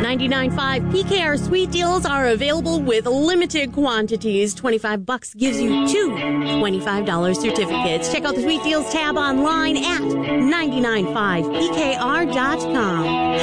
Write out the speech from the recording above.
$99.5 PKR sweet deals are available with limited quantities. $25 gives you 2 $25 certificates. Check out the sweet deals tab online at 995pkr.com.